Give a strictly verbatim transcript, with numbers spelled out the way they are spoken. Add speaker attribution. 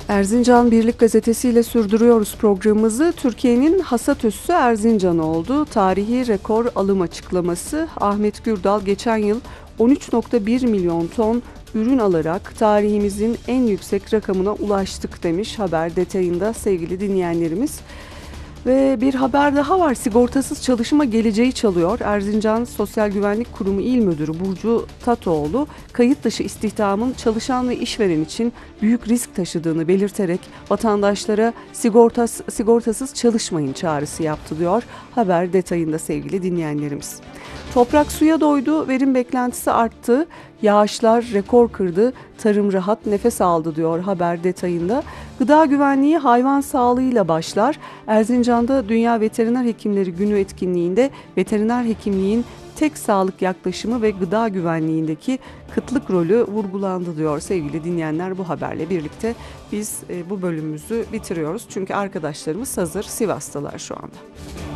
Speaker 1: Erzincan Birlik Gazetesi ile sürdürüyoruz programımızı. Türkiye'nin hasat üssü Erzincan oldu. Tarihi rekor alım açıklaması. Ahmet Gürdal geçen yıl on üç nokta bir milyon ton ürün alarak tarihimizin en yüksek rakamına ulaştık demiş haber detayında sevgili dinleyenlerimiz. Ve bir haber daha var. Sigortasız çalışma geleceği çalıyor. Erzincan Sosyal Güvenlik Kurumu İl Müdürü Burcu Tatoğlu, kayıt dışı istihdamın çalışan ve işveren için büyük risk taşıdığını belirterek vatandaşlara sigortas, sigortasız çalışmayın çağrısı yaptı diyor. Haber detayında sevgili dinleyenlerimiz. Toprak suya doydu, verim beklentisi arttı, yağışlar rekor kırdı, tarım rahat nefes aldı diyor haber detayında. Gıda güvenliği hayvan sağlığıyla başlar. Erzincan'da Dünya Veteriner Hekimleri Günü etkinliğinde veteriner hekimliğin tek sağlık yaklaşımı ve gıda güvenliğindeki kıtlık rolü vurgulandı diyor sevgili dinleyenler. Bu haberle birlikte biz bu bölümümüzü bitiriyoruz. Çünkü arkadaşlarımız hazır Sivas'talar şu anda.